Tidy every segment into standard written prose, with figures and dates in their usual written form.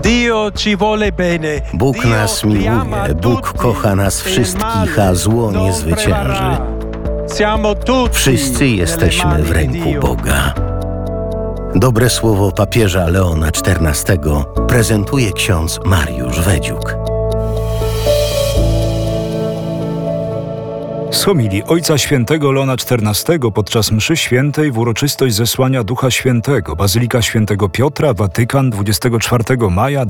Bóg nas miłuje, Bóg kocha nas wszystkich, a zło nie zwycięży. Wszyscy jesteśmy w ręku Boga. Dobre słowo papieża Leona XIV prezentuje ksiądz Mariusz Wedziuk. Z homilii Ojca Świętego Leona XIV podczas mszy świętej w uroczystość zesłania Ducha Świętego, Bazylika Świętego Piotra, Watykan, 24 maja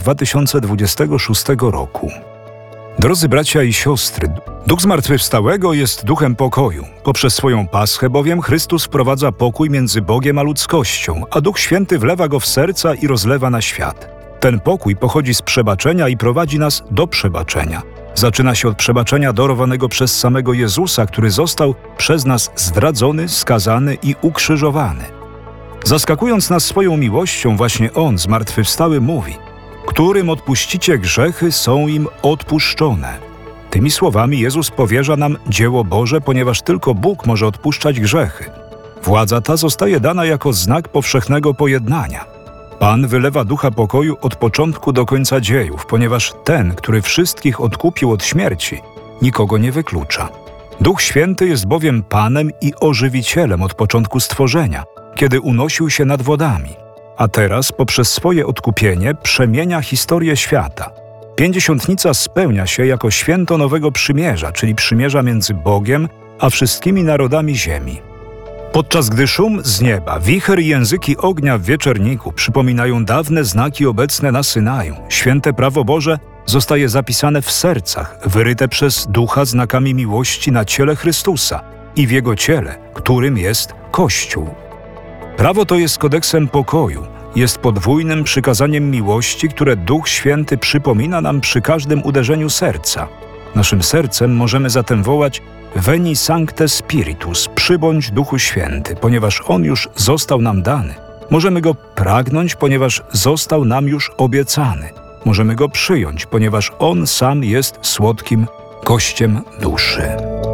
2026 roku. Drodzy bracia i siostry, Duch Zmartwychwstałego jest duchem pokoju. Poprzez swoją paschę bowiem Chrystus wprowadza pokój między Bogiem a ludzkością, a Duch Święty wlewa go w serca i rozlewa na świat. Ten pokój pochodzi z przebaczenia i prowadzi nas do przebaczenia. Zaczyna się od przebaczenia darowanego przez samego Jezusa, który został przez nas zdradzony, skazany i ukrzyżowany. Zaskakując nas swoją miłością, właśnie On, zmartwychwstały, mówi: którym odpuścicie grzechy, są im odpuszczone. Tymi słowami Jezus powierza nam dzieło Boże, ponieważ tylko Bóg może odpuszczać grzechy. Władza ta zostaje dana jako znak powszechnego pojednania. Pan wylewa ducha pokoju od początku do końca dziejów, ponieważ ten, który wszystkich odkupił od śmierci, nikogo nie wyklucza. Duch Święty jest bowiem Panem i ożywicielem od początku stworzenia, kiedy unosił się nad wodami, a teraz poprzez swoje odkupienie przemienia historię świata. Pięćdziesiątnica spełnia się jako święto nowego przymierza, czyli przymierza między Bogiem a wszystkimi narodami ziemi. Podczas gdy szum z nieba, wicher i języki ognia w wieczerniku przypominają dawne znaki obecne na Synaju, święte prawo Boże zostaje zapisane w sercach, wyryte przez Ducha znakami miłości na ciele Chrystusa i w Jego ciele, którym jest Kościół. Prawo to jest kodeksem pokoju, jest podwójnym przykazaniem miłości, które Duch Święty przypomina nam przy każdym uderzeniu serca. Naszym sercem możemy zatem wołać: Veni Sancte Spiritus, przybądź Duchu Święty, ponieważ On już został nam dany. Możemy Go pragnąć, ponieważ został nam już obiecany. Możemy Go przyjąć, ponieważ On sam jest słodkim gościem duszy.